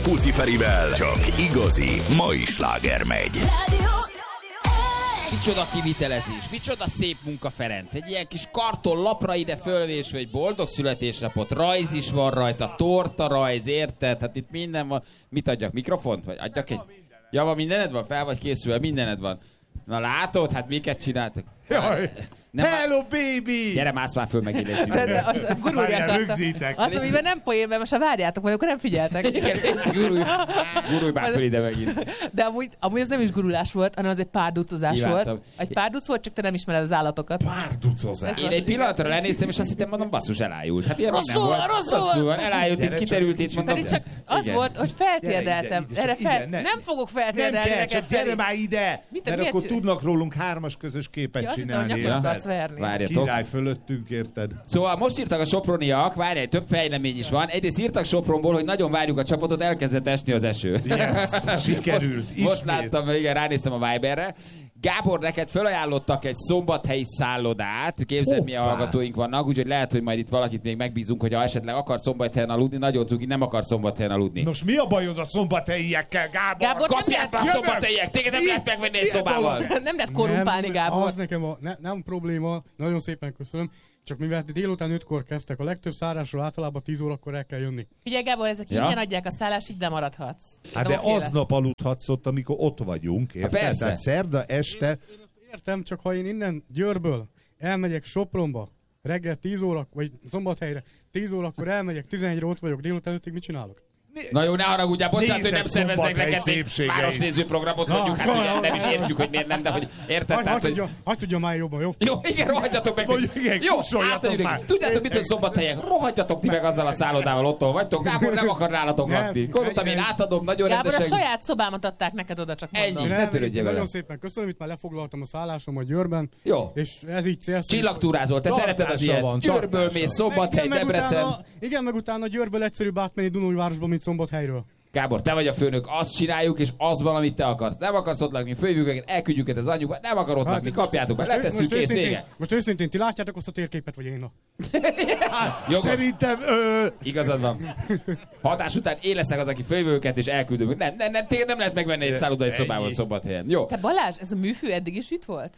Puci Ferivel csak igazi mai sláger megy. Micsoda kivitelezés, micsoda szép munka, Ferenc. Egy ilyen kis kartonlapra ide fölvésve egy boldog születésnapot, rajz is van rajta, torta rajz, érted? Hát itt minden van. Mit adjak, mikrofont? Vagy adjak egy... Ja, van mindened van? Fel vagy készülve? Mindened van. Na látod, hát miket csináltak? Jaj. Hello, baby! Gyere, mász már föl, megint egy De azt gurulják azt, amiben nem poén, mert most várjátok, vagy akkor nem figyeltek. Igen, gurulj már föl ide megint. De amúgy ez nem is gurulás volt, hanem az egy párducozás volt. Egy párduc volt, csak te nem ismered az állatokat. Párducozás. Én egy pillanatra lenéztem, és azt hittem, mondom, basszus, elájult. Hát ilyen rosszul van, elájult, itt kiterült, itt mondom. Pedig csak az volt, hogy feltérdeltem. Nem fogok feltérdelni. Nem kell, csak gyere már ide! Mert akkor tudnak rólunk 3-as közös képet csinálni. Király fölöttünk, érted? Szóval most írtak a soproniak, várj, több fejlemény is van. Egyrészt írtak Sopronból, hogy nagyon várjuk a csapatot, elkezdett esni az eső. Yes, sikerült. Most láttam, igen, ránéztem a Viberre. Gábor, neked felajánlottak egy szombathelyi szállodát. Képzeld, milyen hallgatóink vannak, úgyhogy lehet, hogy majd itt valakit még megbízunk, hogy ha esetleg akar szombathelyen aludni, nagyon cugi, nem akar szombathelyen aludni. Nos, mi a bajod a szombathelyiekkel, Gábor? Kapják be a szombathelyiek, téged nem lehet megvenni egy szobával. Nem lehet korrumpálni, Gábor. Az nekem nem probléma, nagyon szépen köszönöm. Csak mivel délután 5-kor kezdtek, a legtöbb szállásról általában 10 órakor el kell jönni. Figyelj, Gábor, ezek ingyen adják a szállást, így nem maradhatsz. Hát de aznap aludhatsz ott, amikor ott vagyunk, érted? Persze. Tehát szerda este... Én azt értem, csak ha én innen Győrből elmegyek Sopronba, reggel 10 óra, vagy Szombathelyre 10 órakor elmegyek, 11-re ott vagyok, délután 5-ig mit csinálok? Na jó, ne haragudjál, bocsánat, hogy nem szerveznek neked egy városnéző programot, mondjuk, hát ugye nem is értjük, hogy miért nem, de hogy érted, tehát, hogy... Hadd tudjam már jobban, jó? Jó, igen, rohadjatok meg. Jó, átadjuk. Tudjátok, mit, hogy szombathelyek? Rohadjatok ti meg azzal a szállodával, otthon vagytok. Gábor nem akar nálatok lakni. Gondoltam, én átadom, nagyon Gábor, rendesen. a saját szobámat adták neked oda, csak mondom. Ennyi, ne törődjél vele. Nagyon szépen köszönöm, itt már lefoglaltam a szállásomat Győrben. Jó. És ez így célszerű. Csillagtúrázol, te szereted az ilyet. Győrből mész, Szombathely, Debrecen. Igen, meg utána Győrből egyszerűbb átmenni Dunaújvárosba, mint Szombathelyről. Gábor, te vagy a főnök, azt csináljuk, és az van, amit te akarsz. Nem akarsz ott lakni, fölhívjuk őket, elküldjük őket az anyjukba, nem akar ott lakni, kapjátok be, letesszük, kész, vége. Most őszintén, ti látjátok azt a térképet, vagy én? Szerintem... Igazad van. Hatás után én leszek az, aki fölhívjuk őket, és elküldöm. Tényleg nem lehet megvenni egy szállodai szobával Szombathelyen. Jó. Te Balázs, ez a műfű eddig is itt volt?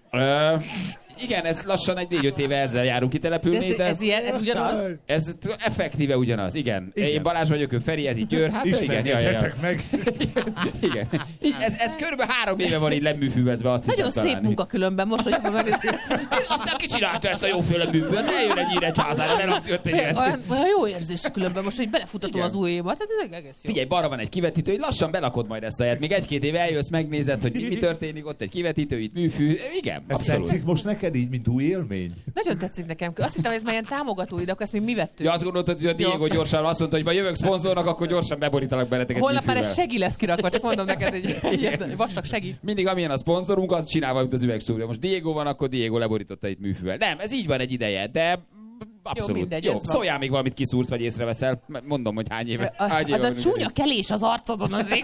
Igen, ez lassan egy 4-5 éve ezzel járunk kitelepülni, de... Ez ugyanaz? Ez effektíve ugyanaz, igen. Én Balázs vagyok, ő Feri, ez így Győr. Hát igen, meg. Igen. Ez körülbelül 3 éve van így leműfűvezve, azt hiszem. Nagyon szép munka különben, most, hogy aztán ki csinálta ezt a jóféle műfűvet? Eljön egy Nyíregyházára, lerakjött egy ilyet. Olyan jó érzés különben most, hogy belefutató az új évad. Hát ez egész jó. Figyelj, balra van egy kivetítő, hogy lassan belakod majd ezt a helyet. Még 1-2 éve eljössz, megnézed, hogy mi történik, ott egy kivetítő, itt műfű. Igen, ez abszolút. tetszik most neked így, mint új élmény? Nagyon tetszik nekem. Azt hittem, hogy ez már ilyen támogatóid, akkor ezt még mi vettük. Ja, azt gondoltad, hogy a Diego gyorsan azt mondta, hogy ma jövök szponzornak, akkor gyorsan beborítalak benneteket. Holnap már egy segi lesz kirakva, csak mondom neked, egy vastag segi. Mindig amilyen a szponzorunk, azt csinálva, mint az üvegstúdió. Most Diego van, akkor Diego leborította itt műfűvel. Nem, ez így van egy ideje, de abszolút. Jó, mindegy, jó. Szóljál még valamit kiszúrsz, vagy észreveszel. Mondom, hogy hány éve. Az a csúnya kelés az arcodon az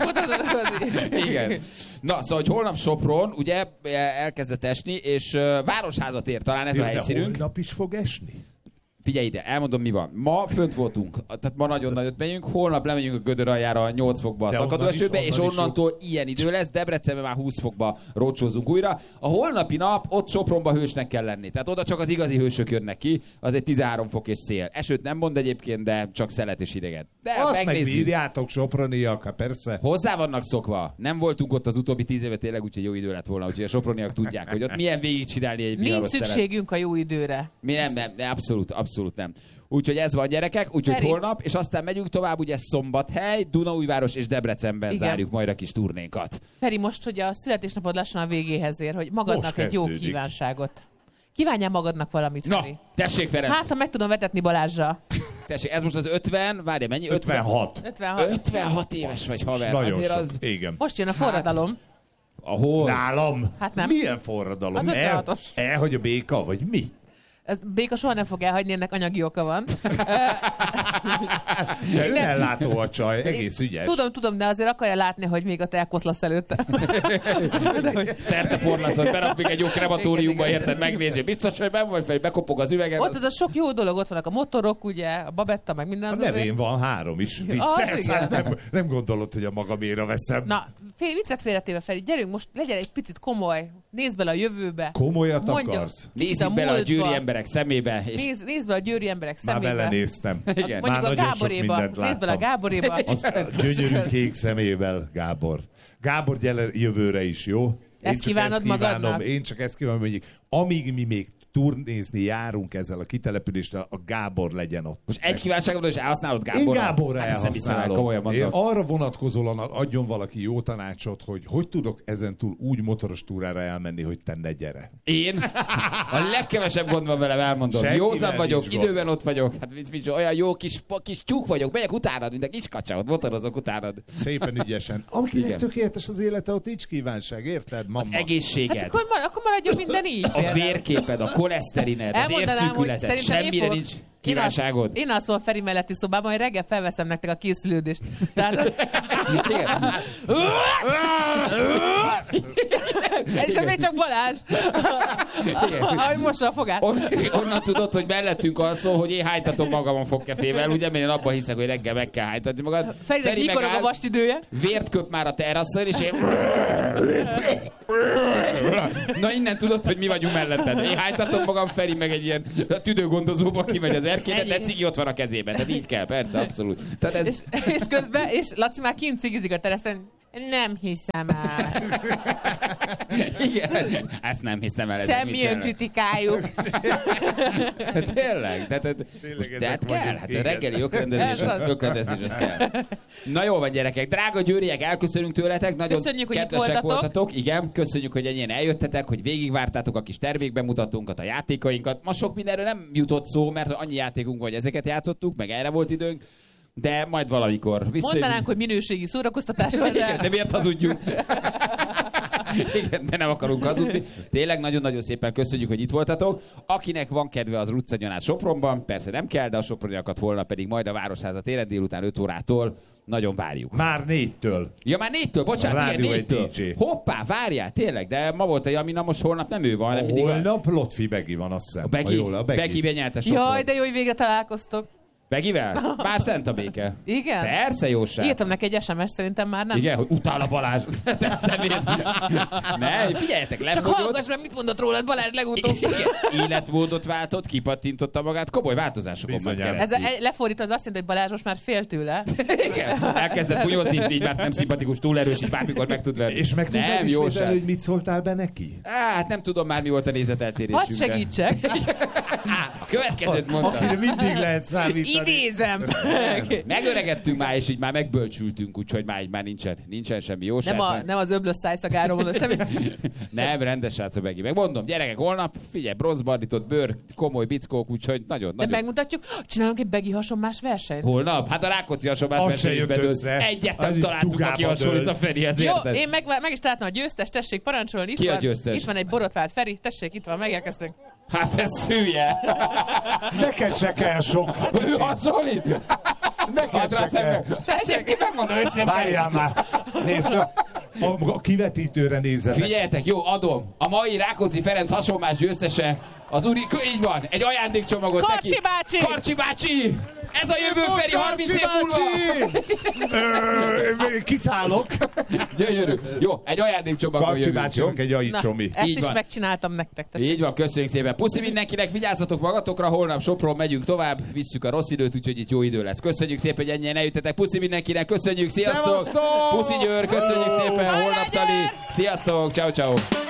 Igen. Na, szóval, hogy holnap Sopron, ugye elkezdett esni, és Városházat ér talán ez a helyszínünk. De holnap is fog esni? Figyelj ide, elmondom mi van. Ma fönt voltunk, tehát ma nagyon nagyot megyünk, holnap lemegyünk a Gödör aljára 8 fokba a szakadóesőbe, és onnantól ilyen idő lesz, Debrecenben már 20 fokba rócsózunk újra. A holnapi nap ott Sopronba hősnek kell lenni, tehát oda csak az igazi hősök jönnek ki, az egy 13 fok és szél. Esőt nem mond egyébként, de csak szelet és idegen. De azt megbírjátok, soproniak, persze. Hozzá vannak szokva. Nem Nem ott az utóbbi 10 éve tényleg, úgyhogy jó idő lett volna, úgyhogy a soproniak tudják, hogy ott milyen végigcsinálni egy nincs szükségünk a jó időre. Mi nem, abszolút nem. Úgyhogy ez van, gyerekek, úgyhogy holnap, és aztán megyünk tovább, ugye Szombathely, Dunaújváros és Debrecenben zárjuk majd a kis turnénkat. Feri, most, hogy a születésnapod lassan a végéhez ér, hogy magadnak egy jó kívánságot. Kívánjál magadnak valamit, Feri. Na, tessék, Ferenc. Hát, ha meg tudom vetetni Balázsra. Tessék, ez most az 50, várj, mennyi? 56. 56 éves vagy, haver. Nagyon azért sok, az... igen. Most jön a forradalom. Ahol? Nálam? Hát nem. Milyen forradalom? Az 56-os. Hogy a béka, vagy mi? Béka soha nem fog elhagyni, ennek anyagi oka van. De ő ellátó a csaj, egész ügyes. Tudom, de azért akarja látni, hogy még a te elkoszlasz előtte. Szerte porlaszol, berak még egy jó krematóriumba, érted, megnézi. Biztos, hogy ben vagy fel, bekopog az üvegen. Ott az a sok jó dolog, ott vannak a motorok, ugye, a babetta, meg minden. A nevén van 3 is. Nem gondolod, hogy a magaméra veszem. Na, viccet félretéve, Feri, gyerünk most, legyen egy picit komoly. Nézd bele a jövőbe. Komolyat akarsz? Nézzük bele a győri emberek szemébe. És... Nézd bele a győri emberek szemébe. Már belenéztem. Igen. Mondjuk a Gáboréba. Nézd bele a Gáboréba. Az gyönyörű kék szemével, Gábor. Gábor, gyere jövőre is, jó? Ezt kívánod magadnak? Én csak ezt kívánom, hogy amíg mi még turnézni járunk ezzel a kitelepüléssel, a Gábor legyen ott. Most egy kívánságodról is elhasználod Gáborra? Én Gáborra elhasználom. Arra vonatkozóan adjon valaki jó tanácsot, hogy tudok ezentúl úgy motoros túrára elmenni, hogy te ne gyere. Én? A legkevesebb gond van velem, elmondom. Józan vagyok, időben ott vagyok. Hát olyan jó kis tyúk vagyok, megyek utánad, mint a kis kacsa, ott motorozok utánad. Szépen ügyesen. Akinek tökéletes az élete, ott nincs kívánság, érted, mama? Az egészséged. Hát akkor maradjon minden így. A vérképed, a koleszterined, az érszűkületed, semmire nincs kívánságod. Én alszom a Feri melletti szobában, hogy reggel felveszem nektek a készülődést. Tehát... És ez még csak Balázs. Ahogy mossa a fogát. Onnan tudod, hogy mellettünk alszol, hogy én hájtatom magamon fogkefével, ugye, mert én abban hiszek, hogy reggel meg kell hájtatni magad. Ferinek mikor a vastidője? Vért köp már a teraszon, és én... Na innen tudod, hogy mi vagyunk melletted. Én hájtatom magam, Feri meg egy ilyen tüdőgondozóba kimegy az erkélyre, de cigi ott van a kezében. Tehát így kell, persze, abszolút. Tehát ez... és közben, és Laci már kint cigizik a teraszen. Nem hiszem el. Igen, ezt nem hiszem el. Semmi önkritikájuk. Tényleg? De hát kell, hát a reggeli ökrendezés az kell. Na jó van, gyerekek, drága győriek, elköszönünk tőletek, nagyon köszönjük, kedvesek voltatok. Igen, köszönjük, hogy ennyien eljöttetek, hogy végigvártátok a kis termékbemutatónkat, a játékainkat. Ma sok mindenről nem jutott szó, mert annyi játékunk, hogy ezeket játszottuk, meg erre volt időnk. De majd valamikor. Mondanánk, hogy minőségi szórakoztatás van, de... Igen, de miért hazudjuk? Igen, de nem akarunk hazudni. Tényleg nagyon-nagyon szépen köszönjük, hogy itt voltatok. Akinek van kedve az Ruccanyonát Sopronban, persze nem kell, de a soproniakat holnap pedig majd a Városháza téren délután 5 órától nagyon várjuk. Már 4-től. Ja, már 4-től, bocsánat, igen, 4-től. Hoppá, várjál, tényleg, de ma volt egy, ami na most holnap nem ő van. Nem holnap Lotfi Begi van, azt hiszem. A Begi benyerte Sopron. Jaj, de jó, hogy végre találkoztok. Begivel? Már szent a béke. Igen? Persze, jó srác. Írtam neki egy SMS, szerintem már nem. Igen, hogy utál a Balázs. Te szemét. Ne, figyeljetek, lefogyott. Csak hallgass meg, mit mondott rólad Balázs legutóbb. Életmódot váltott, kipattintotta magát, komoly változásokon van keresztül. Ez lefordít, az azt jelenti, hogy Balázs most már fél tőle. Igen, elkezdett bunyozni, így már nem szimpatikus, túl erős, így bármikor meg tud lenni. És meg tudnád ismételni, hogy mit szóltál be neki? Hát nem tudom már, mi volt a nézeteltérésünk. Hadd segítsek. A következőt mondtam. Akire mindig lehet számítani. Idézem. Megöregettünk már, és így már megbölcsültünk, úgyhogy már nincsen semmi jó srác. Nem az öblös szájszagáról mondod semmi. Nem, rendes srácok Begi. Megmondom, gyerekek, holnap, figyelj, bronzbarnított bőr, komoly bickók, úgyhogy nagyon. De megmutatjuk, csinálunk egy Begi hasonmás versenyt. Holnap? Hát a Rákóczi hasonmás versenyben egyet nem találtuk, aki hasonlít a Ferihez, érted? Jó, én meg is találtam a győztes, tessék parancsolni. Ki a győztes? Itt van egy borotvált Feri, tessék, itt van, megérkeztünk. Hát ez szülye. Neked se kell sok. Ő hasonlít? Neked se kell. Tessék, ki megmondom őszintén. Várjál már. Nézd csak. A kivetítőre nézzenek. Figyeljetek, jó, adom. A mai Rákóczi Ferenc hasonlás győztese az úri... Így van, egy ajándékcsomagot Karcsi neki. Bácsi! Karcsi bácsi! Ez a jövő Feri 30 év múlva! Kiszállok. Gyönyörű. Jó, egy ajándékcsomagot jövő. Karcsi bácsinak egy ajicsomi. Ezt is megcsináltam nektek. Tessék. Így van, köszönjük szépen. Puszi mindenkinek, vigyázzatok magatokra, holnap Sopron megyünk tovább, visszük a rossz időt, úgyhogy itt jó idő lesz. Köszönjük szépen, hogy ennyien eljöttetek. Puszi mindenkinek, köszönjük, sziasztok! Szevasztok! Puszi Győr, köszönjük szépen, holnap tali. Sziasztok, ciao ciao.